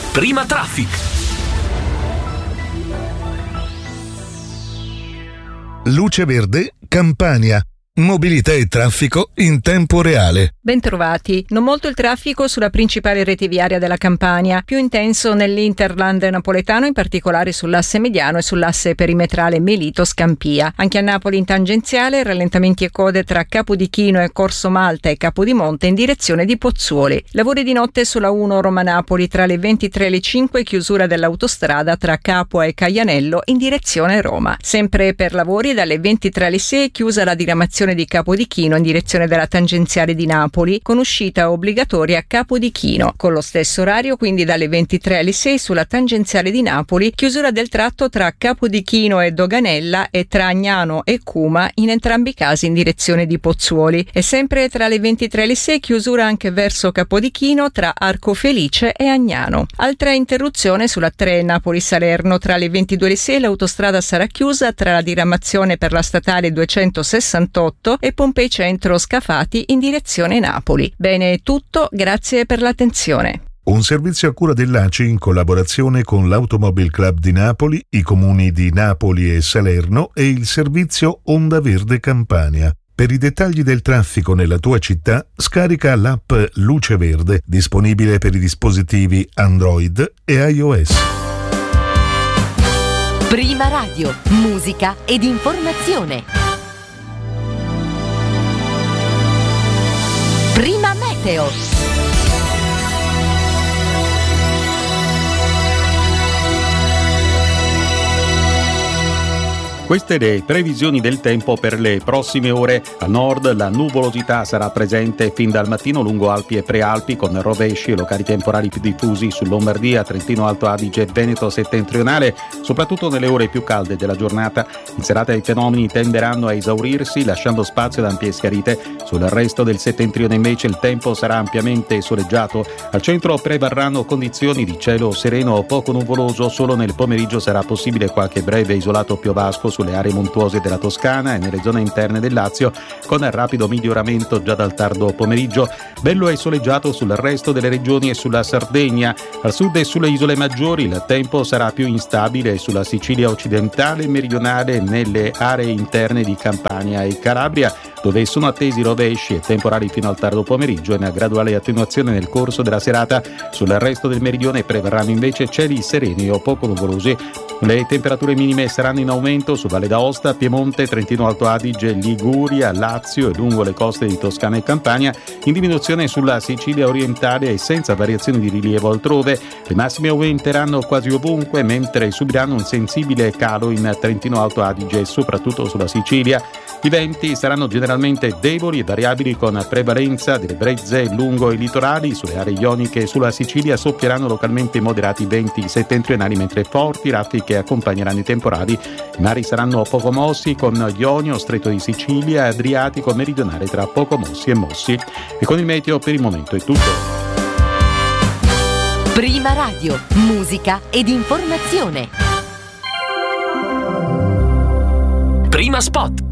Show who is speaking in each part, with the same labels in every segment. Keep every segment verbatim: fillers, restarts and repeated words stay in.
Speaker 1: Prima Traffic.
Speaker 2: Luce Verde, Campania. Mobilità e traffico in tempo reale.
Speaker 3: Bentrovati. Non molto il traffico sulla principale rete viaria della Campania, più intenso nell'Interland napoletano, in particolare sull'asse mediano e sull'asse perimetrale Melito-Scampia. Anche a Napoli in tangenziale, rallentamenti e code tra Capodichino e Corso Malta e Capodimonte in direzione di Pozzuoli. Lavori di notte sulla uno Roma-Napoli tra le ventitré e le cinque, chiusura dell'autostrada tra Capua e Caianello in direzione Roma. Sempre per lavori dalle ventitré alle sei, chiusa la diramazione di Capodichino in direzione della tangenziale di Napoli, con uscita obbligatoria a Capodichino. Con lo stesso orario, quindi dalle ventitré alle sei, sulla tangenziale di Napoli, chiusura del tratto tra Capodichino e Doganella e tra Agnano e Cuma, in entrambi i casi in direzione di Pozzuoli. E sempre tra le ventitré e le sei, chiusura anche verso Capodichino tra Arco Felice e Agnano. Altra interruzione sulla tre Napoli-Salerno tra le ventidue e le sei, l'autostrada sarà chiusa tra la diramazione per la statale duecentosessantotto e Pompei Centro Scafati in direzione Napoli. Bene, è tutto, grazie per l'attenzione.
Speaker 2: Un servizio a cura dell'A C I in collaborazione con l'Automobile Club di Napoli, i comuni di Napoli e Salerno e il servizio Onda Verde Campania. Per i dettagli del traffico nella tua città, scarica l'app Luce Verde, disponibile per i dispositivi Android e iOS.
Speaker 4: Prima Radio, musica ed informazione. Prima Meteo.
Speaker 5: Queste le previsioni del tempo per le prossime ore. A nord la nuvolosità sarà presente fin dal mattino lungo Alpi e Prealpi, con rovesci e locali temporali più diffusi su Lombardia, Trentino Alto Adige e Veneto settentrionale, soprattutto nelle ore più calde della giornata. In serata i fenomeni tenderanno a esaurirsi, lasciando spazio ad ampie schiarite. Sul resto del settentrione invece il tempo sarà ampiamente soleggiato. Al centro prevarranno condizioni di cielo sereno o poco nuvoloso. Solo nel pomeriggio sarà possibile qualche breve isolato piovasco sulle aree montuose della Toscana e nelle zone interne del Lazio, con rapido miglioramento già dal tardo pomeriggio. Bello e soleggiato sul resto delle regioni e sulla Sardegna. Al sud e sulle isole maggiori il tempo sarà più instabile sulla Sicilia occidentale e meridionale e nelle aree interne di Campania e Calabria, dove sono attesi rovesci e temporali fino al tardo pomeriggio e una graduale attenuazione nel corso della serata. Sul resto del meridione prevarranno invece cieli sereni o poco nuvolosi. Le temperature minime saranno in aumento su Valle d'Aosta, Piemonte, Trentino Alto Adige, Liguria, Lazio e lungo le coste di Toscana e Campania, in diminuzione sulla Sicilia orientale e senza variazioni di rilievo altrove. Le massime aumenteranno quasi ovunque, mentre subiranno un sensibile calo in Trentino Alto Adige e soprattutto sulla Sicilia. I venti saranno generalmente deboli e variabili, con prevalenza delle brezze lungo i litorali. Sulle aree ioniche e sulla Sicilia soffieranno localmente moderati venti settentrionali, mentre forti raffiche accompagneranno i temporali. I mari saranno poco mossi, con Ionio, Stretto di Sicilia e Adriatico meridionale tra poco mossi e mossi. E con il meteo per il momento è tutto.
Speaker 4: Prima Radio, musica ed informazione.
Speaker 1: Prima Spot.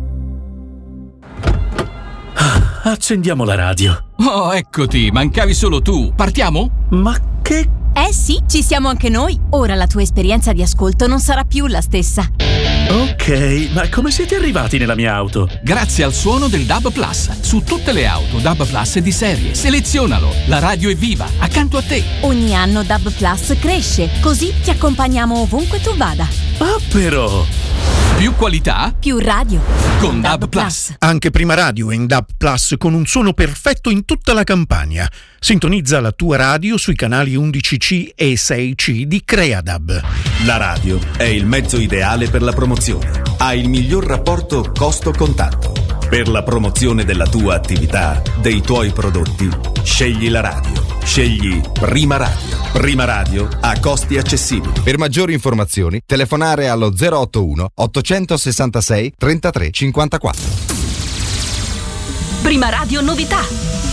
Speaker 6: Accendiamo la radio.
Speaker 7: Oh, eccoti, mancavi solo tu. Partiamo?
Speaker 6: Ma che...
Speaker 8: Eh sì, ci siamo anche noi. Ora la tua esperienza di ascolto non sarà più la stessa.
Speaker 6: Ok, ma come siete arrivati nella mia auto?
Speaker 7: Grazie al suono del D A B Plus. Su tutte le auto D A B Plus è di serie. Selezionalo. La radio è viva, accanto a te.
Speaker 8: Ogni anno D A B Plus cresce, così ti accompagniamo ovunque tu vada.
Speaker 6: Ah, però...
Speaker 7: Più qualità,
Speaker 8: più radio
Speaker 7: con D A B Plus.
Speaker 9: Anche Prima Radio è in D A B Plus, con un suono perfetto in tutta la Campania. Sintonizza la tua radio sui canali undici C e sei C di Creadab.
Speaker 10: La radio è il mezzo ideale per la promozione. Ha il miglior rapporto costo-contatto. Per la promozione della tua attività, dei tuoi prodotti, scegli la radio. Scegli Prima Radio. Prima Radio a costi accessibili.
Speaker 11: Per maggiori informazioni, telefonare allo zero otto uno ottocentosessantasei trentatré cinquantaquattro.
Speaker 4: Prima Radio novità.